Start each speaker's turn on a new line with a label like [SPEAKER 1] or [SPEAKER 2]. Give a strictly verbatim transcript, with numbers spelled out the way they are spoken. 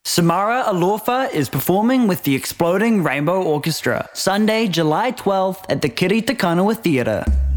[SPEAKER 1] Samara Alofa is performing with the Exploding Rainbow Orchestra, Sunday, July twelfth at the Kiritakanawa Theatre.